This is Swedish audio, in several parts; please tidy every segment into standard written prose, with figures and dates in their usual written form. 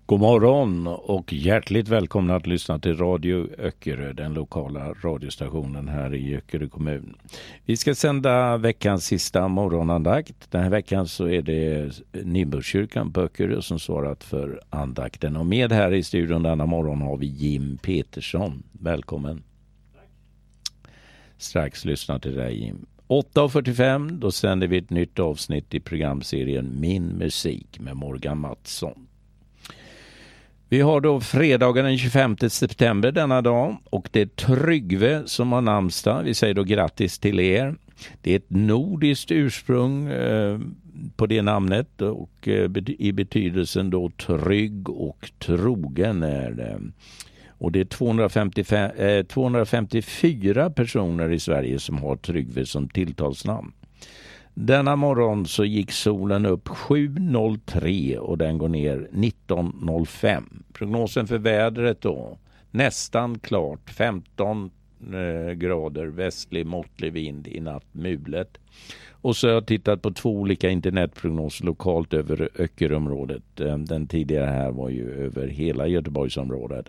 God morgon och hjärtligt välkomna att lyssna till Radio Öckerö, den lokala radiostationen här i Öckerö kommun. Vi ska sända veckans sista morgonandakt. Den här veckan så är det Nimbuskyrkan på Öckerö som svarat för andakten. Och med här i studion denna morgon har vi Jim Petersson. Välkommen. Tack. Strax lyssna till dig, Jim. 8:45 då sänder vi ett nytt avsnitt i programserien Min musik med Morgan Mattsson. Vi har då fredagen den 25 september denna dag och det är Tryggve som har namnsdag. Vi säger då grattis till er. Det är ett nordiskt ursprung på det namnet och i betydelsen då trygg och trogen är det. Och det är 254 personer i Sverige som har Tryggve som tilltalsnamn. Denna morgon så gick solen upp 7.03 och den går ner 19.05. Prognosen för vädret då, nästan klart, 15 grader västlig måttlig vind i natt mulet. Och så har jag tittat på 2 olika internetprognoser lokalt över Öckeröområdet. Den tidigare här var ju över hela Göteborgsområdet.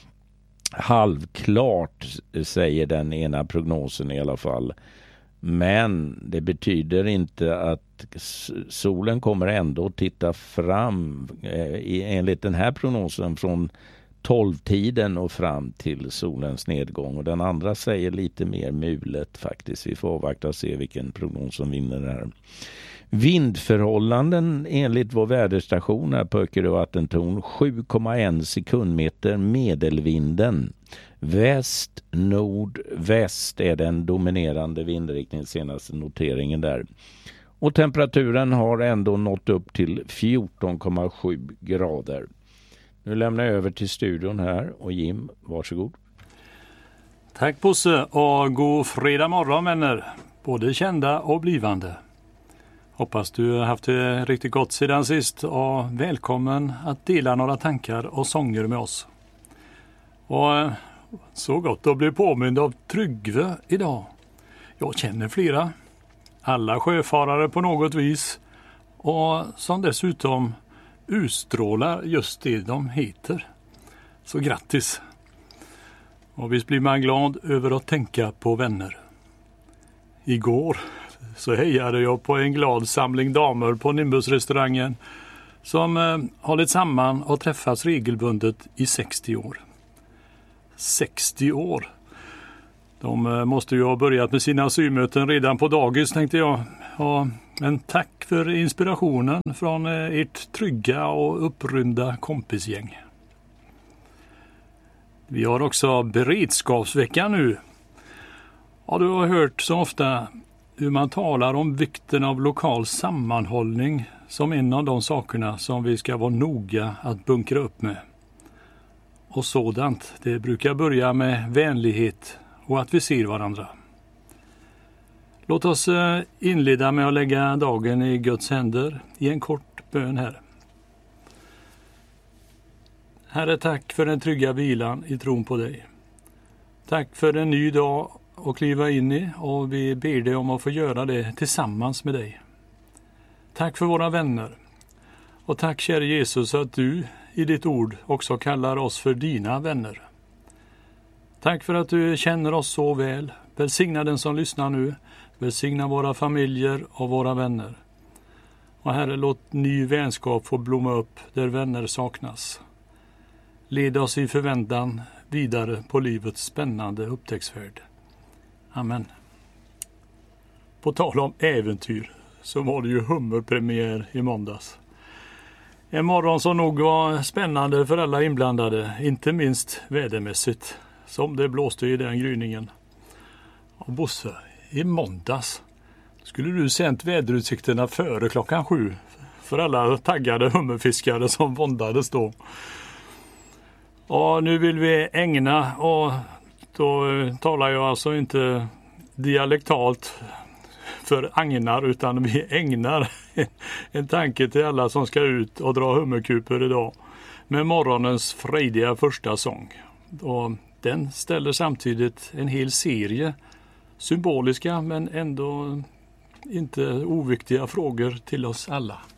Halvklart säger den ena prognosen i alla fall. Men det betyder inte att solen kommer ändå att titta fram enligt den här prognosen från 12-tiden och fram till solens nedgång. Och den andra säger lite mer mulet faktiskt. Vi får avvakta och se vilken prognos som vinner här. Vindförhållanden enligt vår väderstation här på Öckerö vattentorn 7,1 sekundmeter medelvinden. Väst, nord, väst är den dominerande vindriktningen, senaste noteringen där. Och temperaturen har ändå nått upp till 14,7 grader. Nu lämnar jag över till studion här och Jim, varsågod. Tack Bosse och god fredag morgon vänner, både kända och blivande. Hoppas du har haft det riktigt gott sedan sist och välkommen att dela några tankar och sånger med oss. Och så gott att bli påmind av Tryggve idag. Jag känner flera, alla sjöfarare på något vis och som dessutom utstrålar just det de heter. Så grattis! Och visst blir man glad över att tänka på vänner. Igår så hejade jag på en glad samling damer på Nimbusrestaurangen som hållit samman och träffats regelbundet i 60 år. 60 år! De måste ju ha börjat med sina symöten redan på dagis, tänkte jag. Ja, men tack för inspirationen från ert trygga och upprymda kompisgäng. Vi har också beredskapsveckan nu. Ja, du har hört så ofta hur man talar om vikten av lokal sammanhållning som en av de sakerna som vi ska vara noga att bunkra upp med. Och sådant, det brukar börja med vänlighet och att vi ser varandra. Låt oss inleda med att lägga dagen i Guds händer i en kort bön här. Herre, tack för den trygga vilan i tron på dig. Tack för en ny dag att kliva in i och vi ber dig om att få göra det tillsammans med dig. Tack för våra vänner. Och tack kära Jesus att du i ditt ord också kallar oss för dina vänner. Tack för att du känner oss så väl. Välsigna den som lyssnar nu. Välsigna våra familjer och våra vänner. Och Herre, låt ny vänskap få blomma upp där vänner saknas. Led oss i förväntan vidare på livets spännande upptäcktsfärd. Amen. På tal om äventyr så var det ju hummerpremiär i måndags. En morgon som nog var spännande för alla inblandade, inte minst vädermässigt, som det blåste i den gryningen. Och Bosse, i måndags skulle du sänt väderutsikterna före 7:00 för alla taggade hummerfiskare som våndades då. Och nu vill vi ägna, och då talar jag alltså inte dialektalt för agnar, utan vi ägnar en tanke till alla som ska ut och dra hummerkuper idag med morgonens frejdiga första sång. Och den ställer samtidigt en hel serie symboliska men ändå inte oviktiga frågor till oss alla.